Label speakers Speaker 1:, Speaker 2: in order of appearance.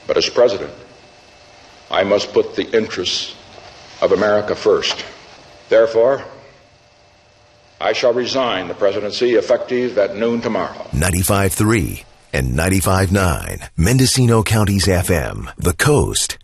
Speaker 1: But as president, I must put the interests of America first. Therefore, I shall resign the presidency effective at noon tomorrow.
Speaker 2: 95.3 and 95.9, Mendocino County's FM, The Coast.